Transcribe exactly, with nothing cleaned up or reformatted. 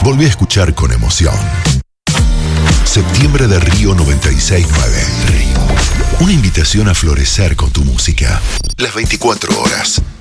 volví a escuchar con emoción. Septiembre de Río noventa y seis punto nueve. Río. Una invitación a florecer con tu música. Las veinticuatro horas.